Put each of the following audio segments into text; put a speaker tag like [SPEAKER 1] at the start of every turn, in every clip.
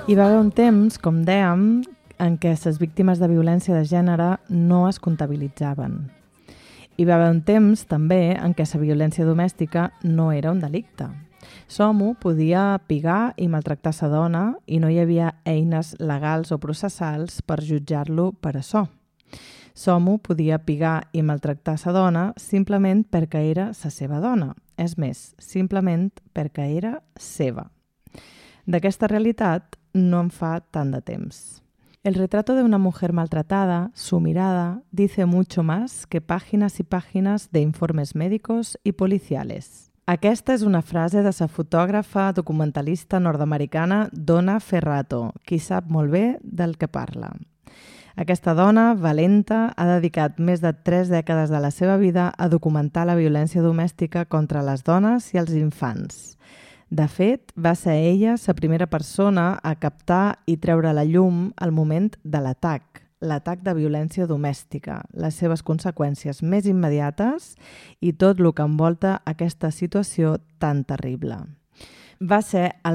[SPEAKER 1] Hi va haver un temps, com dèiem, en què les víctimes de violència de gènere no es comptabilitzaven. Hi va haver un temps, també, en què la violència domèstica no era un delicte. L'home podia pigar i maltractar la dona i no hi havia eines legals o processals per jutjar-lo per això. L'home podia pigar i maltractar la dona simplement perquè era la seva dona. És més, simplement perquè era seva. D'aquesta realitat no en fa tant de temps. El retrato de una mujer maltratada, su mirada, dice mucho más que páginas y páginas de informes médicos y policiales. Aquesta és una frase de la fotògrafa documentalista nord-americana Donna Ferrato, qui sap molt bé del que parla. Aquesta dona, valenta, ha dedicat més de 3 dècades de la seva vida a documentar la violència domèstica contra les dones i els infants. De fet, va ser ella la primera persona a captar i treure a la llum el moment de l'atac de violència domèstica, les seves conseqüències més immediates i tot el que envolta aquesta situació tan terrible. Va ser el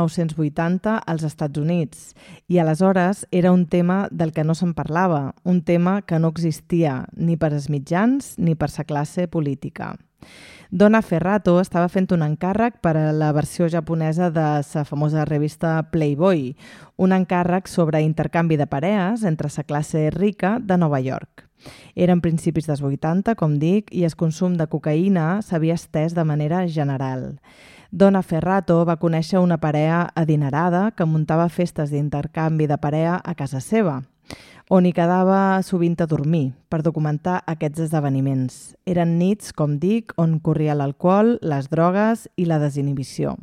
[SPEAKER 1] 1980 als Estats Units i aleshores era un tema del que no se'n parlava, un tema que no existia ni per als mitjans ni per la classe política. Donna Ferrato estava fent un encàrrec per a la versió japonesa de la famosa revista Playboy, un encàrrec sobre intercanvi de parees entre la classe rica de Nova York. Eren principis dels 80, com dic, i el consum de cocaïna s'havia estès de manera general. Donna Ferrato va conèixer una parella adinerada que muntava festes d'intercanvi de parella a casa seva, on hi quedava sovint a dormir per documentar aquests esdeveniments. Eren nits, com dic, on corria l'alcohol, les drogues i la desinhibició.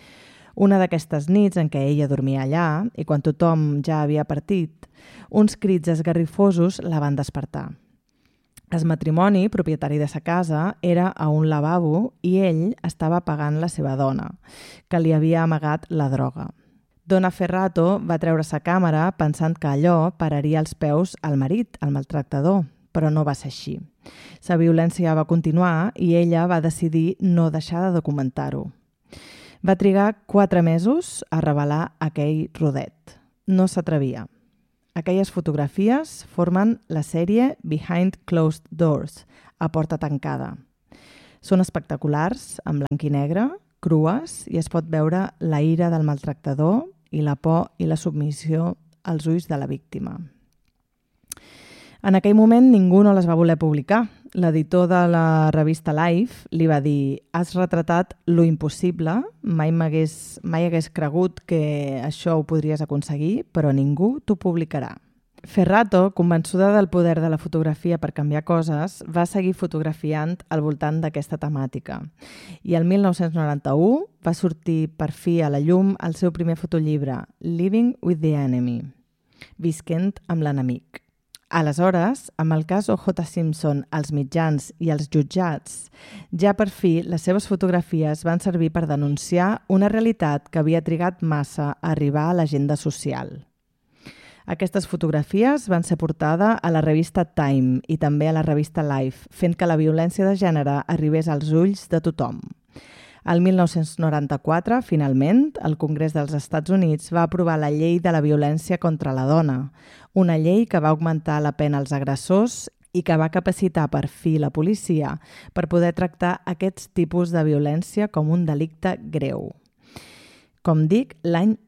[SPEAKER 1] Una d'aquestes nits en què ella dormia allà, i quan tothom ja havia partit, uns crits esgarrifosos la van despertar. El matrimoni, propietari de sa casa, era a un lavabo i ell estava pagant la seva dona, que li havia amagat la droga. Donna Ferrato va treure sa càmera pensant que allò pararia els peus al marit, al maltractador, però no va ser així. La violència va continuar i ella va decidir no deixar de documentar-ho. Va trigar 4 mesos a revelar aquell rodet. No s'atrevia. Aquelles fotografies formen la sèrie Behind Closed Doors, a porta tancada. Són espectaculars, en blanc i negre, crues, i es pot veure la ira del maltractador i la por i la submissió als ulls de la víctima. En aquell moment ningú no les va voler publicar. L'editor de la revista Life li va dir: has retratat lo impossible, mai hagués cregut que això ho podries aconseguir, però ningú t'ho publicarà. Ferrato, convençuda del poder de la fotografia per canviar coses, va seguir fotografiant al voltant d'aquesta temàtica. I el 1991 va sortir per fi a la llum el seu primer fotollibre, Living with the Enemy, visquent amb l'enemic. Aleshores, amb el cas O.J. Simpson, els mitjans i els jutjats, ja per fi les seves fotografies van servir per denunciar una realitat que havia trigat massa a arribar a l'agenda social. Aquestes fotografies van ser portada a la revista Time i també a la revista Life, fent que la violència de gènere arribés als ulls de tothom. El 1994, finalment, el Congrés dels Estats Units va aprovar la Llei de la Violència contra la Dona, una llei que va augmentar la pena als agressors i que va capacitar per fi la policia per poder tractar aquests tipus de violència com un delicte greu. Com dic, l'any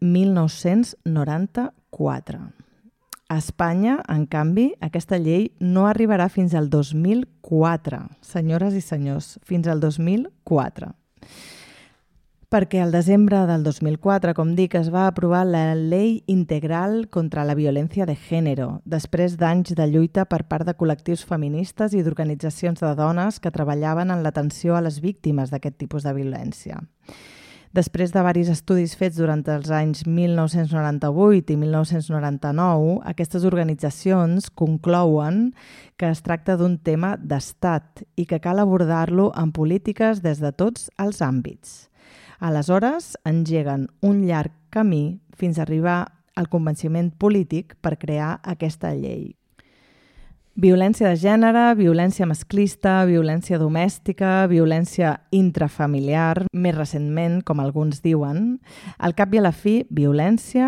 [SPEAKER 1] 1994. A Espanya, en canvi, aquesta llei no arribarà fins al 2004. Senyores i senyors, fins al 2004. Perquè al desembre del 2004, com dic, es va aprovar la Llei Integral contra la Violència de Gènere, després d'anys de lluita per part de col·lectius feministes i d'organitzacions de dones que treballaven en l'atenció a les víctimes d'aquest tipus de violència. Després de diversos estudis fets durant els anys 1998 i 1999, aquestes organitzacions conclouen que es tracta d'un tema d'estat i que cal abordar-lo amb polítiques des de tots els àmbits. Aleshores, engeguen un llarg camí fins a arribar al convenciment polític per crear aquesta llei. Violència de gènere, violència masclista, violència domèstica, violència intrafamiliar, més recentment, com alguns diuen. Al cap i a la fi, violència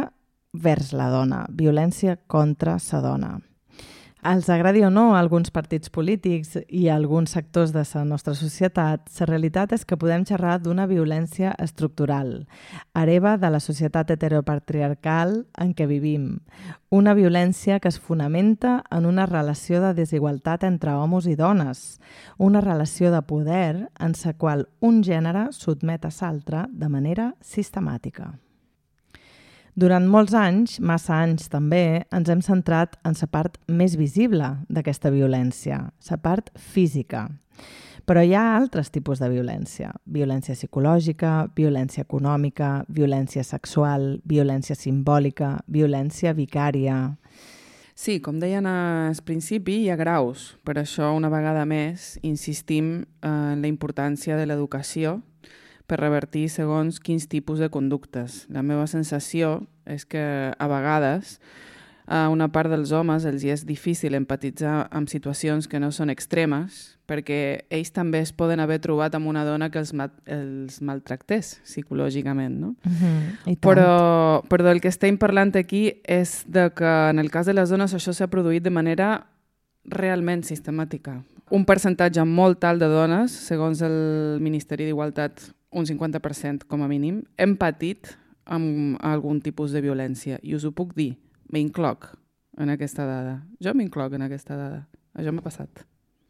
[SPEAKER 1] vers la dona, violència contra sa dona. Els agradi o no a alguns partits polítics i a alguns sectors de la nostra societat, la realitat és que podem xerrar d'una violència estructural, hereva de la societat heteropatriarcal en què vivim. Una violència que es fonamenta en una relació de desigualtat entre homes i dones, una relació de poder en la qual un gènere sotmet a l'altre de manera sistemàtica. Durant molts anys, massa anys també, ens hem centrat en la part més visible d'aquesta violència, la part física. Però hi ha altres tipus de violència. Violència psicològica, violència econòmica, violència sexual, violència simbòlica, violència vicària.
[SPEAKER 2] Sí, com deien al principi, hi ha graus. Per això, una vegada més, insistim en la importància de l'educació per revertir segons quins tipus de conductes. La meva sensació és que a vegades a una part dels homes els és difícil empatitzar amb situacions que no són extremes perquè ells també es poden haver trobat amb una dona que els maltractés psicològicament, no? Però del que estem parlant aquí és de que en el cas de les dones això s'ha produït de manera realment sistemàtica. Un percentatge molt alt de dones, segons el Ministeri d'Igualtat, un 50% com a mínim, hem patit amb algun tipus de violència. I us ho puc dir, m'incloc en aquesta dada. Jo m'incloc en aquesta dada. Això m'ha passat.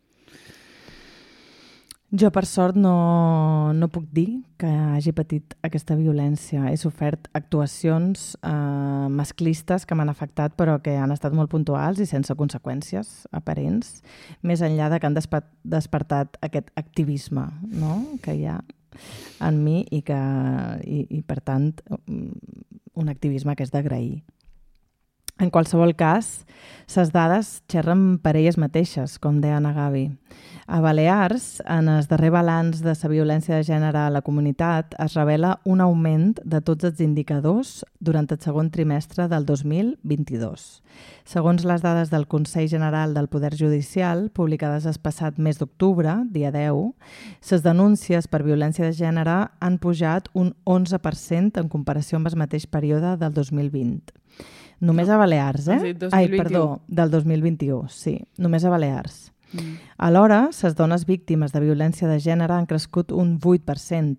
[SPEAKER 1] Jo, per sort, no puc dir que hagi patit aquesta violència. He sofert actuacions masclistes que m'han afectat però que han estat molt puntuals i sense conseqüències aparents, més enllà de que han despertat aquest activisme, no?, que hi ha en mi i per tant un activisme que és d'agrair. En qualsevol cas, les dades xerren per elles mateixes, com deia Anna Gavi. A Balears, en el darrer balanç de la violència de gènere a la comunitat, es revela un augment de tots els indicadors durant el segon trimestre del 2022. Segons les dades del Consell General del Poder Judicial, publicades el passat mes d'octubre, dia 10, les denúncies per violència de gènere han pujat un 11% en comparació amb el mateix període del 2020. Només a Balears, del 2021, sí, només a Balears. Alhora, les dones víctimes de violència de gènere han crescut un 8%,